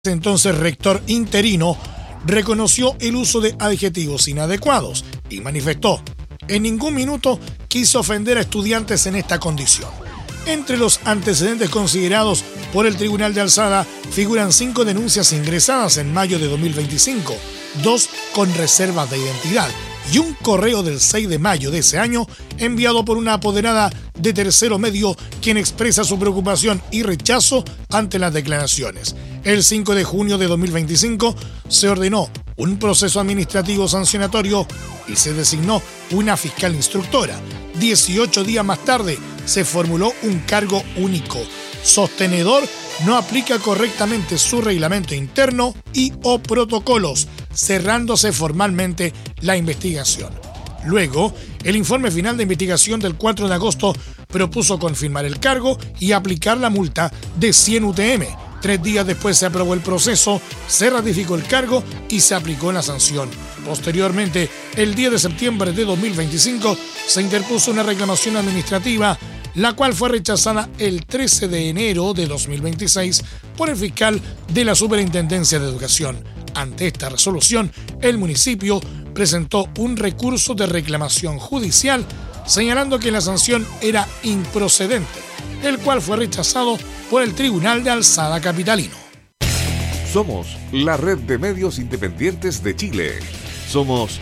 entonces rector interino, reconoció el uso de adjetivos inadecuados y manifestó: en ningún minuto quiso ofender a estudiantes en esta condición. Entre los antecedentes considerados por el Tribunal de Alzada figuran 5 denuncias ingresadas en mayo de 2025, 2 con reservas de identidad y un correo del 6 de mayo de ese año enviado por una apoderada de Tercero Medio, quien expresa su preocupación y rechazo ante las declaraciones. El 5 de junio de 2025 se ordenó un proceso administrativo sancionatorio y se designó una fiscal instructora. 18 días más tarde se formuló un cargo único. Sostenedor no aplica correctamente su reglamento interno y o protocolos, cerrándose formalmente la investigación. Luego, el informe final de investigación del 4 de agosto propuso confirmar el cargo y aplicar la multa de 100 UTM. 3 días después se aprobó el proceso, se ratificó el cargo y se aplicó la sanción. Posteriormente, el 10 de septiembre de 2025, se interpuso una reclamación administrativa, la cual fue rechazada el 13 de enero de 2026 por el fiscal de la Superintendencia de Educación. Ante esta resolución, el municipio presentó un recurso de reclamación judicial señalando que la sanción era improcedente, el cual fue rechazado por el Tribunal de Alzada capitalino. Somos la red de medios independientes de Chile. Somos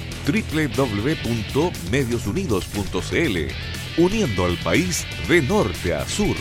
www.mediosunidos.cl, uniendo al país de norte a sur.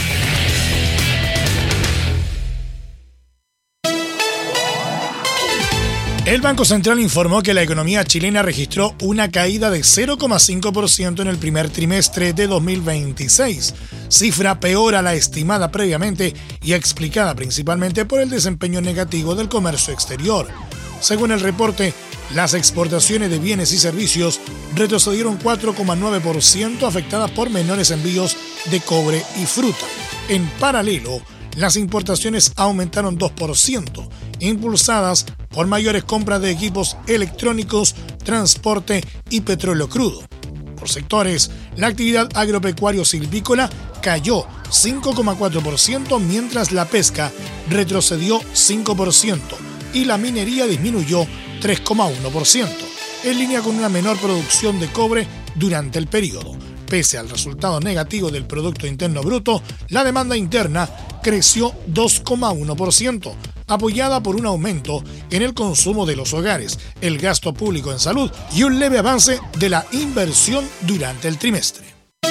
El Banco Central informó que la economía chilena registró una caída de 0,5% en el primer trimestre de 2026, cifra peor a la estimada previamente y explicada principalmente por el desempeño negativo del comercio exterior. Según el reporte, las exportaciones de bienes y servicios retrocedieron 4,9%, afectadas por menores envíos de cobre y fruta. En paralelo, las importaciones aumentaron 2%, impulsadas por mayores compras de equipos electrónicos, transporte y petróleo crudo. Por sectores, la actividad agropecuario-silvícola cayó 5,4%, mientras la pesca retrocedió 5% y la minería disminuyó 3,1%, en línea con una menor producción de cobre durante el periodo. Pese al resultado negativo del Producto Interno Bruto, la demanda interna creció 2,1%, apoyada por un aumento en el consumo de los hogares, el gasto público en salud y un leve avance de la inversión durante el trimestre.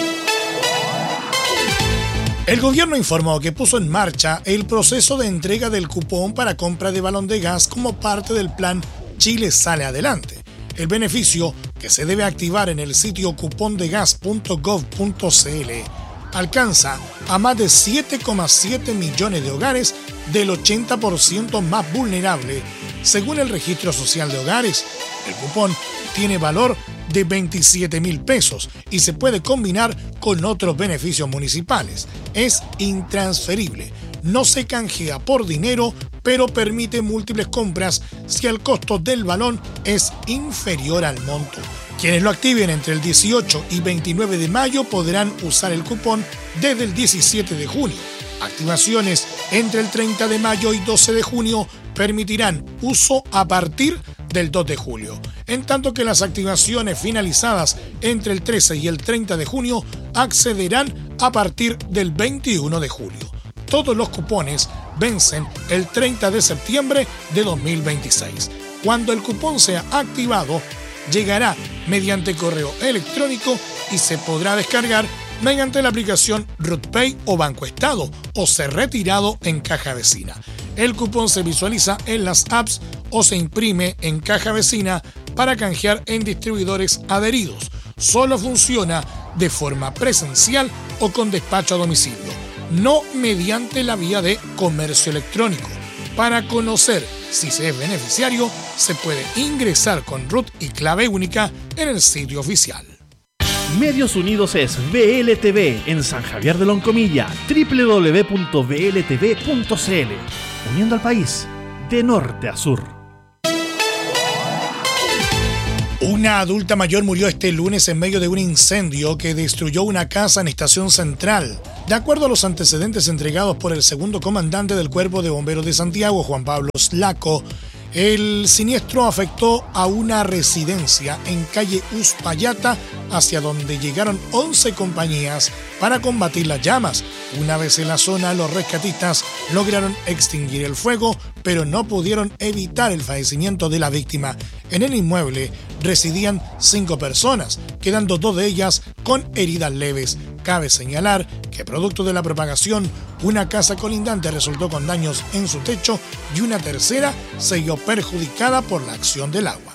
El gobierno informó que puso en marcha el proceso de entrega del cupón para compra de balón de gas como parte del plan Chile Sale Adelante. El beneficio, que se debe activar en el sitio cupondegas.gov.cl, alcanza a más de 7,7 millones de hogares del 80% más vulnerable, según el Registro Social de Hogares. El cupón tiene valor de 27.000 pesos y se puede combinar con otros beneficios municipales. Es intransferible, no se canjea por dinero, pero permite múltiples compras si el costo del balón es inferior al monto. Quienes lo activen entre el 18 y 29 de mayo podrán usar el cupón desde el 17 de junio. Activaciones entre el 30 de mayo y 12 de junio permitirán uso a partir del 2 de julio, en tanto que las activaciones finalizadas entre el 13 y el 30 de junio accederán a partir del 21 de julio. Todos los cupones vencen el 30 de septiembre de 2026. Cuando el cupón sea activado, llegará mediante correo electrónico y se podrá descargar mediante la aplicación RutPay o Banco Estado o ser retirado en caja vecina. El cupón se visualiza en las apps o se imprime en caja vecina para canjear en distribuidores adheridos. Solo funciona de forma presencial o con despacho a domicilio, no mediante la vía de comercio electrónico. Para conocer si se es beneficiario, se puede ingresar con RUT y clave única en el sitio oficial. Medios Unidos es VLTV en San Javier de Loncomilla, www.vltv.cl, uniendo al país de norte a sur. Una adulta mayor murió este lunes en medio de un incendio que destruyó una casa en Estación Central. De acuerdo a los antecedentes entregados por el segundo comandante del Cuerpo de Bomberos de Santiago, Juan Pablo Slaco, el siniestro afectó a una residencia en calle Uspallata, hacia donde llegaron 11 compañías para combatir las llamas. Una vez en la zona, los rescatistas lograron extinguir el fuego, pero no pudieron evitar el fallecimiento de la víctima. En el inmueble residían 5 personas, quedando 2 de ellas con heridas leves. Cabe señalar que producto de la propagación, una casa colindante resultó con daños en su techo y una tercera se vio perjudicada por la acción del agua.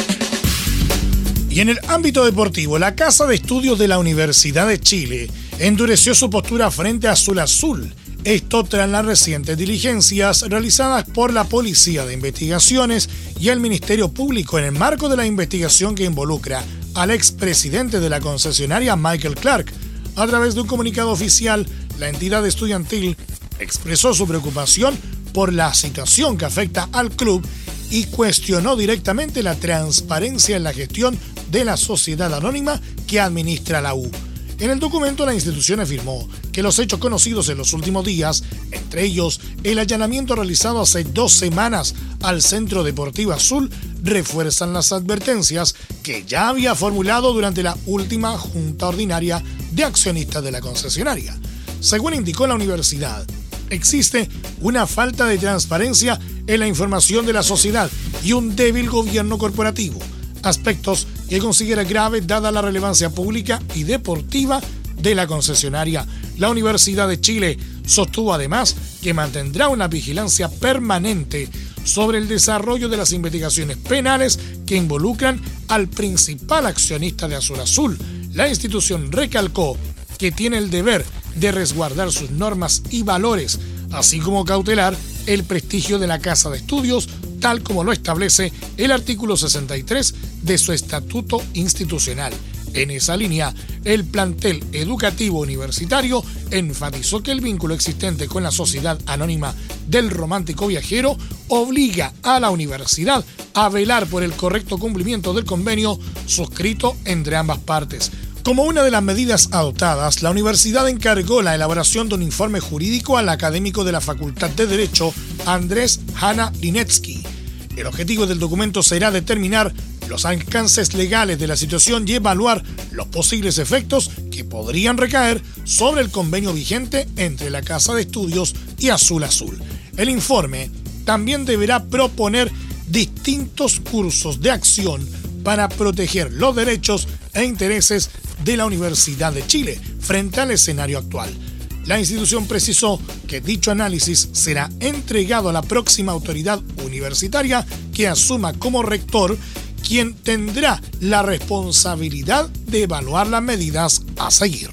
Y en el ámbito deportivo, la Casa de Estudios de la Universidad de Chile endureció su postura frente a Azul Azul. Esto tras las recientes diligencias realizadas por la Policía de Investigaciones y el Ministerio Público en el marco de la investigación que involucra al expresidente de la concesionaria Michael Clark. A través de un comunicado oficial, la entidad estudiantil expresó su preocupación por la situación que afecta al club y cuestionó directamente la transparencia en la gestión de la sociedad anónima que administra la U. En el documento, la institución afirmó que los hechos conocidos en los últimos días, entre ellos el allanamiento realizado hace 2 semanas al Centro Deportivo Azul, refuerzan las advertencias que ya había formulado durante la última Junta Ordinaria de Accionistas de la concesionaria. Según indicó la universidad, existe una falta de transparencia en la información de la sociedad y un débil gobierno corporativo, aspectos que considera graves dada la relevancia pública y deportiva de la concesionaria. La Universidad de Chile sostuvo además que mantendrá una vigilancia permanente sobre el desarrollo de las investigaciones penales que involucran al principal accionista de Azul Azul. La institución recalcó que tiene el deber de resguardar sus normas y valores, así como cautelar el prestigio de la Casa de Estudios, tal como lo establece el artículo 63 de su estatuto institucional. En esa línea, el plantel educativo universitario enfatizó que el vínculo existente con la Sociedad Anónima del Romántico Viajero obliga a la universidad a velar por el correcto cumplimiento del convenio suscrito entre ambas partes. Como una de las medidas adoptadas, la universidad encargó la elaboración de un informe jurídico al académico de la Facultad de Derecho, Andrés Hanna Linetsky. El objetivo del documento será determinar los alcances legales de la situación y evaluar los posibles efectos que podrían recaer sobre el convenio vigente entre la Casa de Estudios y Azul Azul. El informe también deberá proponer distintos cursos de acción para proteger los derechos e intereses de la Universidad de Chile frente al escenario actual. La institución precisó que dicho análisis será entregado a la próxima autoridad universitaria que asuma como rector, quien tendrá la responsabilidad de evaluar las medidas a seguir.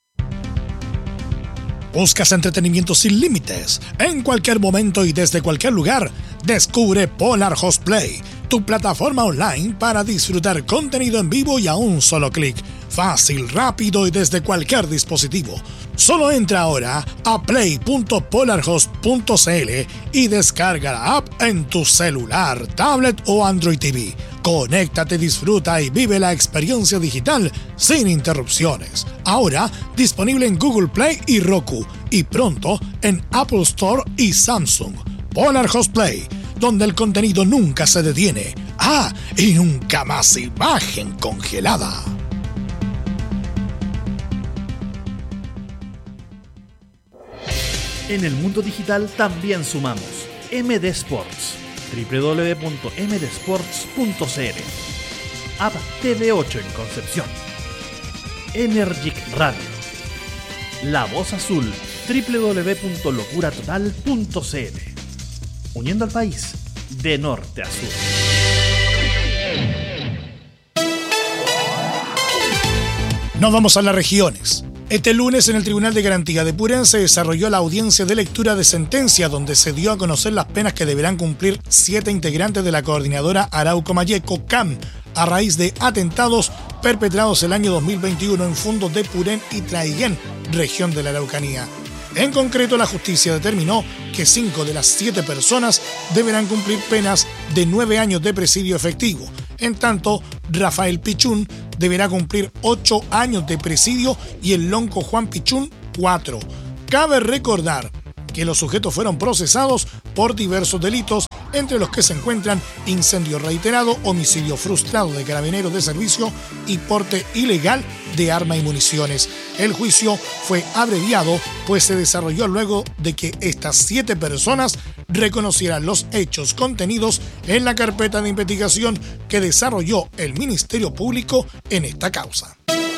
¿Buscas entretenimiento sin límites? En cualquier momento y desde cualquier lugar, descubre Polar Host Play, tu plataforma online para disfrutar contenido en vivo y a un solo clic. Fácil, rápido y desde cualquier dispositivo. Solo entra ahora a play.polarhost.cl y descarga la app en tu celular, tablet o Android TV. Conéctate, disfruta y vive la experiencia digital sin interrupciones. Ahora disponible en Google Play y Roku y pronto en Apple Store y Samsung. Polar Host Play, donde el contenido nunca se detiene. Y nunca más imagen congelada. En el mundo digital también sumamos MD Sports, www.mdsports.cl, App TV8 en Concepción, Energic Radio, La Voz Azul, www.locuratotal.cl, uniendo al país de norte a sur. Nos vamos a las regiones. Este lunes en el Tribunal de Garantía de Purén se desarrolló la audiencia de lectura de sentencia, donde se dio a conocer las penas que deberán cumplir 7 integrantes de la coordinadora Arauco Mayeco CAM a raíz de atentados perpetrados el año 2021 en fundos de Purén y Traiguén, región de la Araucanía. En concreto, la justicia determinó que 5 de las 7 personas deberán cumplir penas de 9 años de presidio efectivo. En tanto, Rafael Pichún deberá cumplir 8 años de presidio y el lonco Juan Pichún 4. Cabe recordar que los sujetos fueron procesados por diversos delitos, entre los que se encuentran incendio reiterado, homicidio frustrado de carabineros de servicio y porte ilegal de arma y municiones. El juicio fue abreviado, pues se desarrolló luego de que estas 7 personas reconocieran los hechos contenidos en la carpeta de investigación que desarrolló el Ministerio Público en esta causa.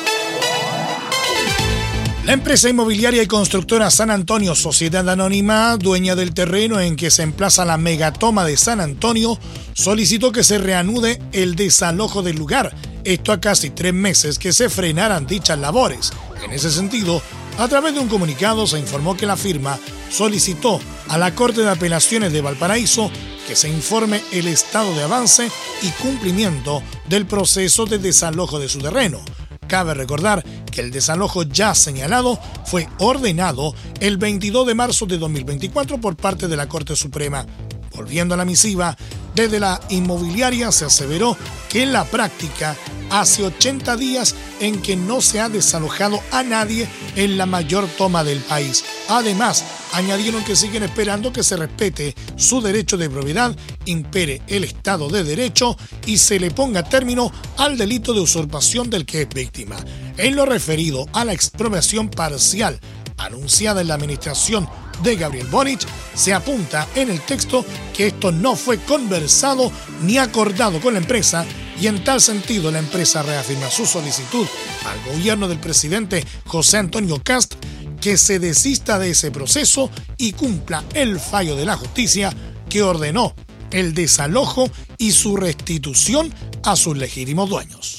La empresa inmobiliaria y constructora San Antonio Sociedad Anónima, dueña del terreno en que se emplaza la megatoma de San Antonio, solicitó que se reanude el desalojo del lugar, esto a casi 3 meses que se frenaran dichas labores. En ese sentido, a través de un comunicado se informó que la firma solicitó a la Corte de Apelaciones de Valparaíso que se informe el estado de avance y cumplimiento del proceso de desalojo de su terreno. Cabe recordar que el desalojo ya señalado fue ordenado el 22 de marzo de 2024 por parte de la Corte Suprema. Volviendo a la misiva, desde la inmobiliaria se aseveró que en la práctica hace 80 días en que no se ha desalojado a nadie en la mayor toma del país. Además, añadieron que siguen esperando que se respete su derecho de propiedad, impere el Estado de Derecho y se le ponga término al delito de usurpación del que es víctima. En lo referido a la expropiación parcial anunciada en la administración de Gabriel Boric, se apunta en el texto que esto no fue conversado ni acordado con la empresa y en tal sentido la empresa reafirma su solicitud al gobierno del presidente José Antonio Kast que se desista de ese proceso y cumpla el fallo de la justicia que ordenó el desalojo y su restitución a sus legítimos dueños.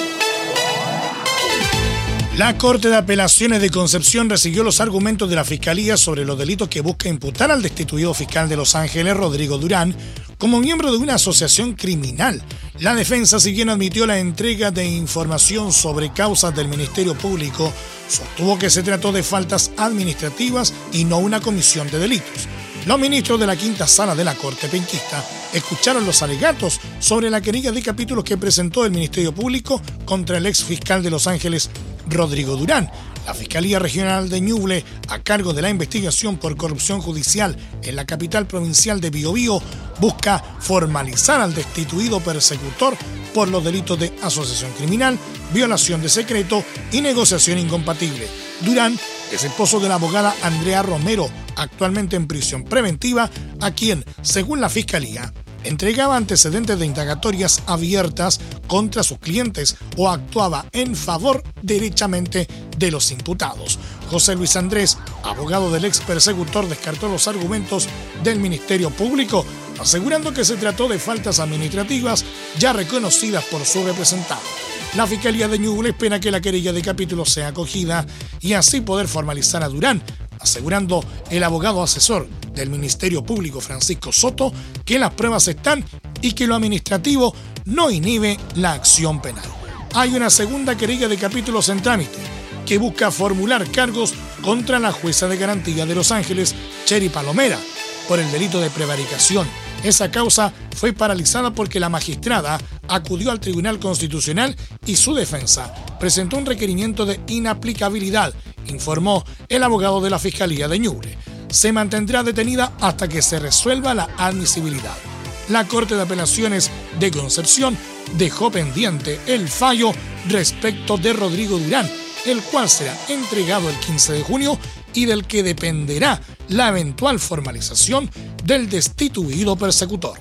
La Corte de Apelaciones de Concepción recibió los argumentos de la Fiscalía sobre los delitos que busca imputar al destituido fiscal de Los Ángeles, Rodrigo Durán, como miembro de una asociación criminal. La defensa, si bien admitió la entrega de información sobre causas del Ministerio Público, sostuvo que se trató de faltas administrativas y no una comisión de delitos. Los ministros de la quinta sala de la Corte penquista escucharon los alegatos sobre la querella de capítulos que presentó el Ministerio Público contra el ex fiscal de Los Ángeles, Rodrigo Durán. La Fiscalía Regional de Ñuble, a cargo de la investigación por corrupción judicial en la capital provincial de Biobío, busca formalizar al destituido persecutor por los delitos de asociación criminal, violación de secreto y negociación incompatible. Durán es esposo de la abogada Andrea Romero, actualmente en prisión preventiva, a quien, según la Fiscalía, entregaba antecedentes de indagatorias abiertas contra sus clientes o actuaba en favor derechamente de los imputados. José Luis Andrés, abogado del ex persecutor, descartó los argumentos del Ministerio Público, asegurando que se trató de faltas administrativas ya reconocidas por su representado. La Fiscalía de Ñuble espera que la querella de capítulo sea acogida y así poder formalizar a Durán, asegurando el abogado asesor del Ministerio Público Francisco Soto que las pruebas están y que lo administrativo no inhibe la acción penal. Hay una segunda querella de capítulos en trámite que busca formular cargos contra la jueza de garantía de Los Ángeles, Cheri Palomera, por el delito de prevaricación. Esa causa fue paralizada porque la magistrada acudió al Tribunal Constitucional y su defensa presentó un requerimiento de inaplicabilidad, informó el abogado de la Fiscalía de Ñuble. Se mantendrá detenida hasta que se resuelva la admisibilidad. La Corte de Apelaciones de Concepción dejó pendiente el fallo respecto de Rodrigo Durán, el cual será entregado el 15 de junio y del que dependerá la eventual formalización del destituido persecutor.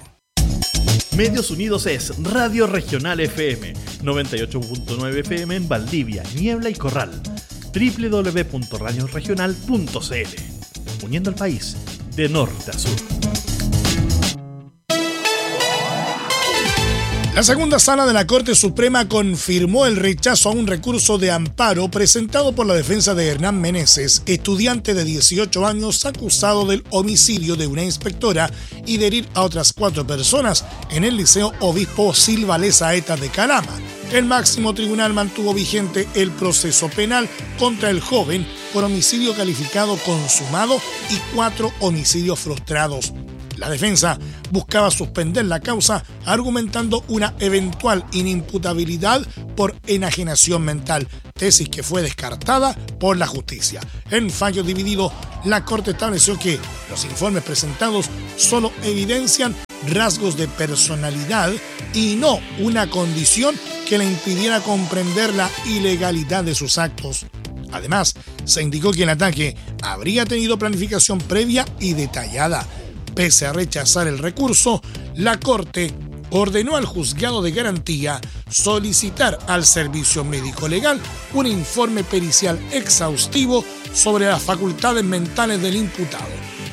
Medios Unidos es Radio Regional FM, 98.9 FM en Valdivia, Niebla y Corral, www.radioregional.cl, uniendo al país de norte a sur. La segunda sala de la Corte Suprema confirmó el rechazo a un recurso de amparo presentado por la defensa de Hernán Meneses, estudiante de 18 años acusado del homicidio de una inspectora y de herir a otras 4 personas en el Liceo Obispo Silva Lezaeta de Calama. El máximo tribunal mantuvo vigente el proceso penal contra el joven por homicidio calificado consumado y 4 homicidios frustrados. La defensa buscaba suspender la causa argumentando una eventual inimputabilidad por enajenación mental, tesis que fue descartada por la justicia. En fallo dividido, la Corte estableció que los informes presentados solo evidencian rasgos de personalidad y no una condición que le impidiera comprender la ilegalidad de sus actos. Además, se indicó que el ataque habría tenido planificación previa y detallada. Pese a rechazar el recurso, la Corte ordenó al juzgado de garantía solicitar al Servicio Médico Legal un informe pericial exhaustivo sobre las facultades mentales del imputado.